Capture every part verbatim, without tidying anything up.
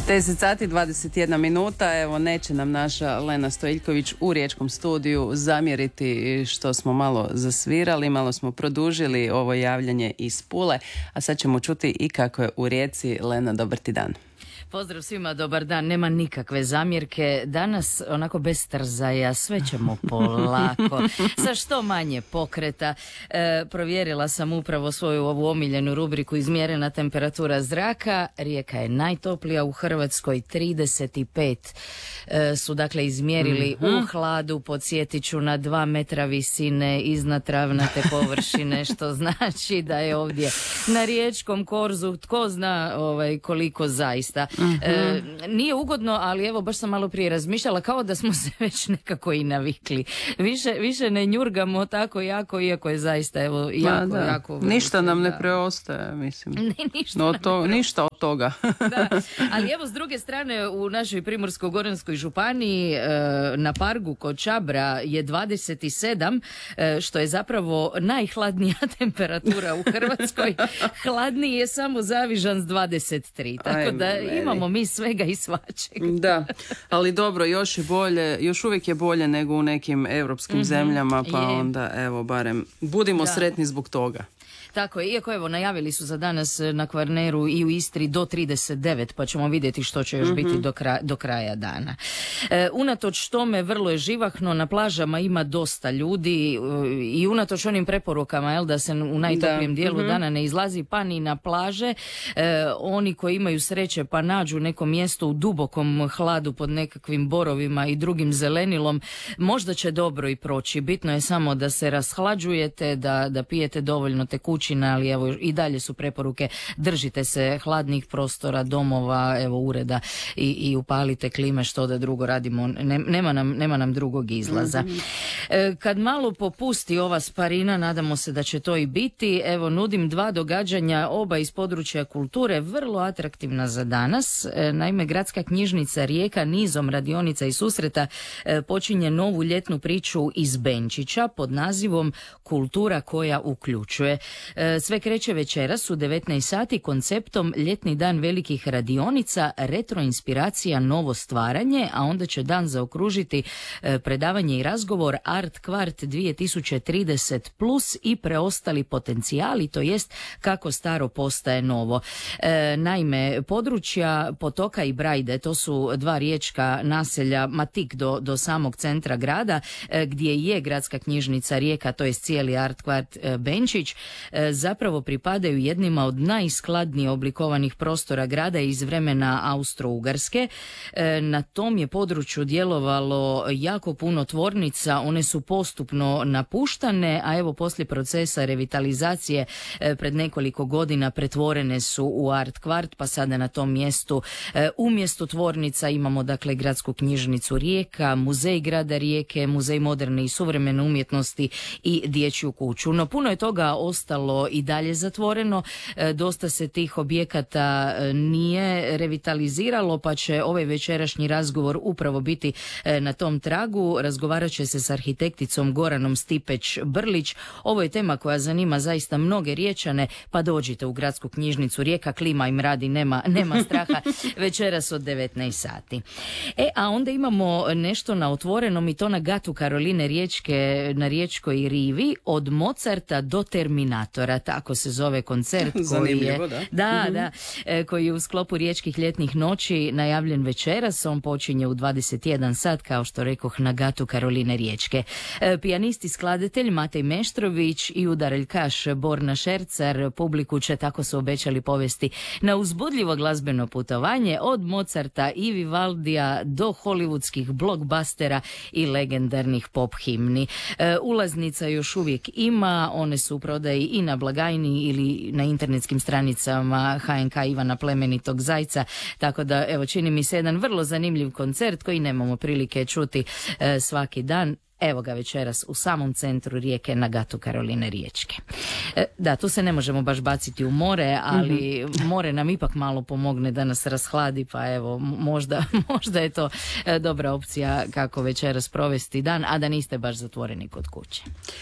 deset sati dvadeset jedna minuta, evo neće nam naša Lena Stojiljković u riječkom studiju zamjeriti što smo malo zasvirali, malo smo produžili ovo javljanje iz Pule, a sad ćemo čuti i kako je u Rijeci. Lena, dobar ti dan. Pozdrav svima, dobar dan, nema nikakve zamjerke. Danas onako bez trzaja, sve ćemo polako, sa što manje pokreta. E, provjerila sam upravo svoju ovu omiljenu rubriku izmjerena temperatura zraka. Rijeka je najtoplija u Hrvatskoj, trideset pet e, su dakle izmjerili mm-hmm. u hladu, podsjetit ću na dva metra visine iznad travnate površine, što znači da je ovdje na riječkom korzu tko zna ovaj, koliko zaista. E, nije ugodno, ali evo baš sam malo prije razmišljala kao da smo se već nekako i navikli. Više, više ne njurgamo tako jako, iako je zaista evo jako, da, jako... Ništa nam ne preostaje, mislim. Ne, ništa, no, to, ništa od toga. Da, ali evo s druge strane u našoj Primorsko-goranskoj županiji e, na Pargu kod Čabra je dvadeset sedam, e, što je zapravo najhladnija temperatura u Hrvatskoj. Hladniji je samo Zavižan s dvadeset tri, tako Aj, da meni. Imamo mi svega i svačeg. Da, ali dobro, još je bolje, još uvijek je bolje nego u nekim europskim mm-hmm. zemljama, pa je. Onda evo barem budimo da. Sretni zbog toga. Tako je, iako evo najavili su za danas na Kvarneru i u Istri do trideset devet, pa ćemo vidjeti što će još mm-hmm. biti do, kraj, do kraja dana. E, unatoč tome vrlo je živahno, na plažama ima dosta ljudi i unatoč onim preporukama jel, da se u najtoplijem dijelu mm-hmm. dana ne izlazi pa ni na plaže, e, oni koji imaju sreće pa nađu neko mjesto u dubokom hladu pod nekakvim borovima i drugim zelenilom, možda će dobro i proći. Bitno je samo da se rashlađujete, da, da pijete dovoljno tekućine, ali evo i dalje su preporuke, držite se hladnih prostora, domova, evo ureda i, i upalite klime, što da drugo radimo, ne, nema, nam, nema nam drugog izlaza. Mm-hmm. E, kad malo popusti ova sparina, nadamo se da će to i biti, evo nudim dva događanja, oba iz područja kulture, vrlo atraktivna za danas. E, naime, Gradska knjižnica Rijeka nizom radionica i susreta e, počinje novu ljetnu priču iz Benčića pod nazivom Kultura koja uključuje. Sve kreće večeras u devetnaest sati konceptom Ljetni dan velikih radionica, retro inspiracija, novo stvaranje, a onda će dan zaokružiti predavanje i razgovor Art Kvart dvije tisuće trideset plus i preostali potencijali, to jest kako staro postaje novo. E, naime, područja Potoka i Brajde, to su dva riječka naselja matik do, do samog centra grada, e, gdje je Gradska knjižnica Rijeka, to jest cijeli Art Kvart e, Benčić, e, zapravo pripadaju jednima od najskladnije oblikovanih prostora grada iz vremena Austro-Ugarske. E, na tom je području djelovalo jako puno tvornica, one su postupno napuštane, a evo poslije procesa revitalizacije e, pred nekoliko godina pretvorene su u Art Kvart, pa sada na tom mjestu e, umjesto tvornica imamo dakle Gradsku knjižnicu Rijeka, Muzej grada Rijeke, Muzej moderne i suvremene umjetnosti i dječju kuću. No puno je toga ostalo i dalje zatvoreno, e, dosta se tih objekata e, nije revitaliziralo, pa će ovaj večerašnji razgovor upravo biti e, na tom tragu. Razgovarat će se s arhitekticom Goranom Stipeć-Brlić. Ovo je tema koja zanima zaista mnoge Riječane, pa dođite u Gradsku knjižnicu Rijeka, klima im radi, nema, nema straha, večeras od devetnaest sati. E, a onda imamo nešto na otvorenom i to na Gatu Karoline Riječke, na Riječkoj rivi, od Mozarta do Terminatora, tako se zove koncert koji je, da, da, mm-hmm. da, koji je u sklopu Riječkih ljetnih noći najavljen večeras. On počinje u dvadeset jedan sat, kao što rekoh, na Gatu Karoline Riječke. E, pijanist i skladatelj Matej Meštrović i udareljkaš Borna Šercar publiku će, tako su obećali, povesti na uzbudljivo glazbeno putovanje od Mozarta i Vivaldija do hollywoodskih blockbustera i legendarnih pop himni. E, ulaznica još uvijek ima, one su u prodaji i na blagajni ili na internetskim stranicama H N K Ivana Plemenitog Zajca, tako da evo čini mi se jedan vrlo zanimljiv koncert koji nemamo prilike čuti e, svaki dan. Evo ga večeras u samom centru Rijeke na Gatu Karoline Riječke. E, da, tu se ne možemo baš baciti u more, ali mm-hmm. more nam ipak malo pomogne da nas rashladi, pa evo možda, možda je to e, dobra opcija kako večeras provesti dan, a da niste baš zatvoreni kod kuće.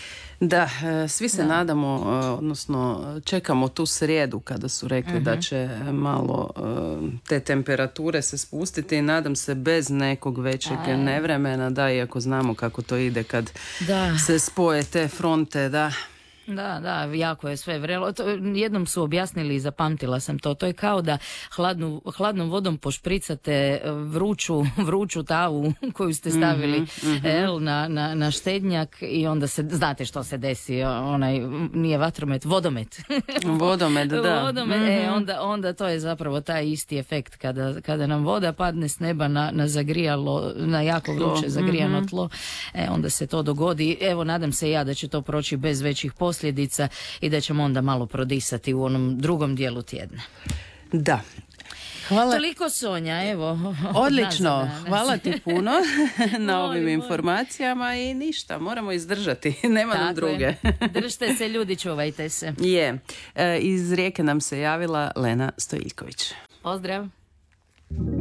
Da, svi se da. nadamo, odnosno čekamo tu srijedu kada su rekli uh-huh. da će malo te temperature se spustiti i nadam se bez nekog većeg Aj. nevremena, da, iako znamo kako to ide kad da. se spoje te fronte, da. Da, da, jako je sve vrelo. To, jednom su objasnili i zapamtila sam to. To je kao da hladnu, hladnom vodom pošpricate vruću, vruću tavu koju ste stavili mm-hmm, mm-hmm. El, na, na, na štednjak i onda se, znate što se desi, onaj, nije vatromet, vodomet. Vodomet, da. Vodomet, mm-hmm. e, onda, onda to je zapravo taj isti efekt kada, kada nam voda padne s neba na, na zagrijalo, na jako vruće zagrijano mm-hmm. tlo, e, onda se to dogodi. Evo, nadam se ja da će to proći bez većih posljedica posljedica i da ćemo onda malo prodisati u onom drugom dijelu tjedna. Da. Hvala. Toliko, Sonja, evo. Odlično, hvala ti puno na ovim informacijama i ništa, moramo izdržati, nema nam druge. Je. Držite se ljudi, čuvajte se. Je, e, iz Rijeke nam se javila Lena Stojiljković. Pozdrav.